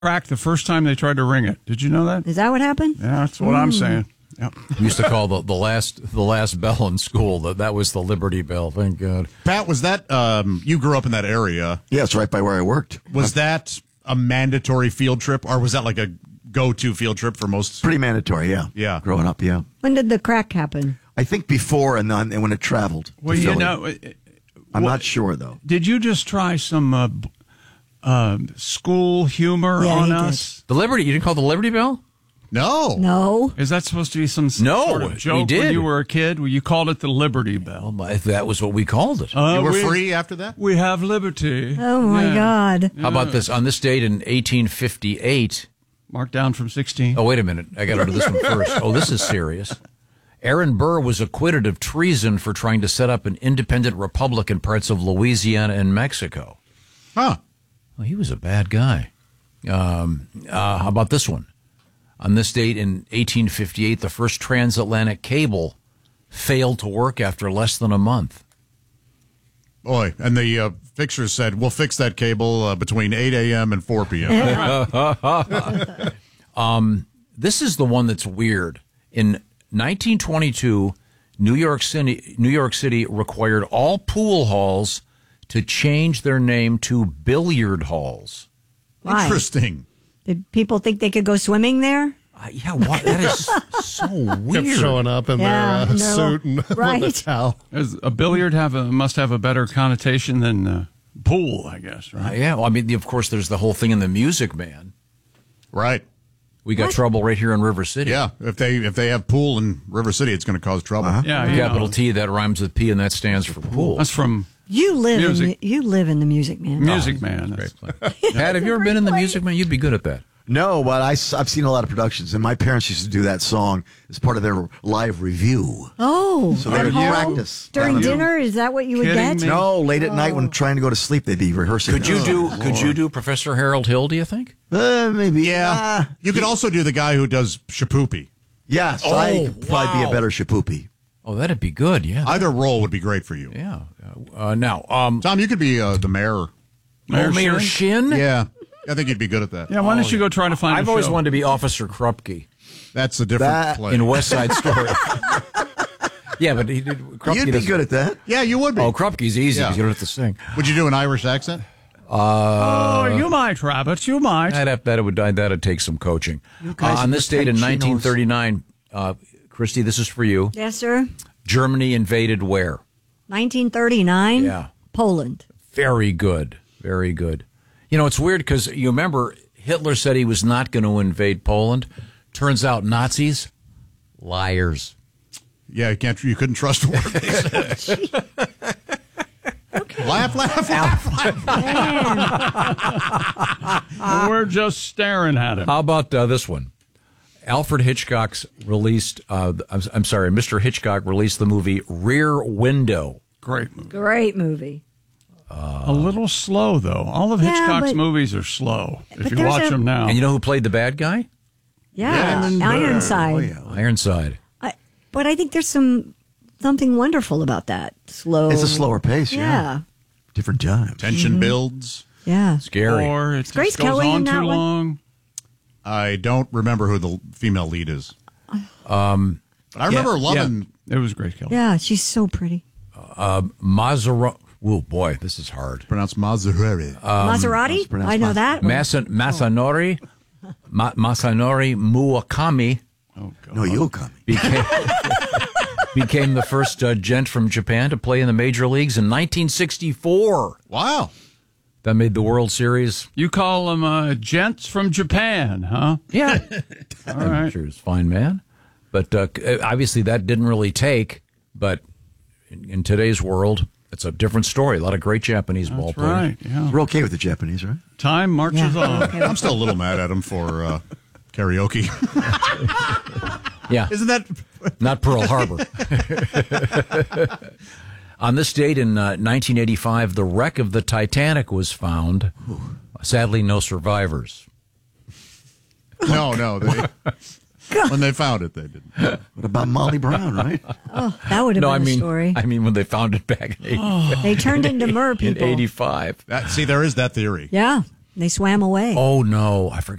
crack the first time they tried to ring it. Did you know that? Is that what happened? Yeah, that's what I'm saying. Yep. We used to call the last bell in school that was the Liberty Bell. Thank God. Pat, was that you grew up in that area? Yeah, it's right by where I worked. Was that a mandatory field trip, or was that like a go-to field trip for most? Pretty mandatory, yeah. Yeah. Growing up, yeah. When did the crack happen? I think before and when it traveled. Well, to you Philly. know, I'm not sure though. did you just try some school humor Yeah, on he us? The Liberty. You didn't call it the Liberty Bell? No. No. Is that supposed to be some No, sort of we joke did. when you were a kid? Well, you called it the Liberty Bell. Well, that was what we called it. You were free after that? We have liberty. Oh, my God. How about this? On this date in 1858. Marked down from 16. Oh, wait a minute. I got to do this one first. Oh, this is serious. Aaron Burr was acquitted of treason for trying to set up an independent republic in parts of Louisiana and Mexico. Huh. Well, he was a bad guy. How about this one? On this date in 1858, the first transatlantic cable failed to work after less than a month. Boy, and the fixers said, we'll fix that cable between 8 a.m. and 4 p.m. This is the one that's weird. In 1922, New York City required all pool halls to change their name to billiard halls. Why? Interesting. Did people think they could go swimming there? Yeah, what? That is so weird. Kept showing up in Yeah, their no. suit and with a Right. towel. Does a billiard must have a better connotation than pool, I guess, right? Yeah, well, I mean, of course, there's the whole thing in the Music Man. Right. We got trouble right here in River City. Yeah. If they have pool in River City, it's going to cause trouble. Yeah, you Capital know. T, that rhymes with P, and that stands for pool. That's from You live Music. in the Music Man. Music Man. That's- Pat, have you ever been in the Music Man? You'd be good at that. No, but I've seen a lot of productions, and my parents used to do that song as part of their live review. Oh, So they at would home? practice. During Yeah. dinner? Is that what you would Kidding get? me? No, late at night when trying to go to sleep, they'd be rehearsing. Could you that. do Professor Harold Hill, do you think? Maybe. Yeah. You could also do the guy who does Shapoopy. Yes, I could probably be a wow. better Shapoopy. Oh, that'd be good, yeah. Either role would be great for you. Yeah. Now, Tom, you could be the mayor. Mayor Shin? Yeah. I think you'd be good. At that. Yeah, why don't you go try to find I've a always show? wanted to be Officer Krupke That's a different That- play. in West Side Story. Yeah, but he did. Krupke You'd be doesn't- good at that. Yeah, you would be. Oh, Krupke's easy Yeah. because you don't have to sing. Would you do an Irish accent? Oh, you might, Rabbit. You might. That'd take some coaching. guys On this date in pretend she knows. 1939, Christy, this is for you. Yes, sir. Germany invaded where? 1939? Yeah. Poland. Very good. Very good. You know, it's weird because you remember Hitler said he was not going to invade Poland. Turns out Nazis, liars. Yeah, you couldn't trust a word they said. Laugh, laugh, laugh. We're just staring at him. How about this one? Alfred Hitchcock's released, Mr. Hitchcock released the movie Rear Window. Great movie. Great movie. A little slow, though. All of Yeah, Hitchcock's but- movies are slow. If but you there's watch them now. And you know who played the bad guy? Yeah. Ironside. Oh, yeah. Ironside. But I think there's something wonderful about that. Slow. It's a slower pace, Yeah. Different time. Tension builds. Yeah. Scary. Or it Grace just goes Kelly on in that too one? long. I don't remember who the female lead is. But I remember loving. It was Grace Kelly. Yeah, she's so pretty. Maserati. Oh, boy, this is hard. Pronounced Maserati. Maserati? pronounced I know that. Masanori Murakami Oh, God. No, you'll come. became the first gent from Japan to play in the major leagues in 1964. Wow. That made the World Series. You call them gents from Japan, huh? Yeah. All right. Sure, he's a fine man. But obviously that didn't really take. But in today's world, it's a different story. A lot of great Japanese ball That's players. right. Yeah. We're okay with the Japanese, right? Time marches on. I'm still a little mad at him for karaoke. Yeah. Isn't that? Not Pearl Harbor. On this date in 1985, the wreck of the Titanic was found. Sadly, no survivors. No. When they found it, they didn't. What about Molly Brown, right? Oh, that would have been a story. I mean when they found it back in They turned into mer in people. 85. See, there is that theory. Yeah. They swam away. Oh no, I forgot.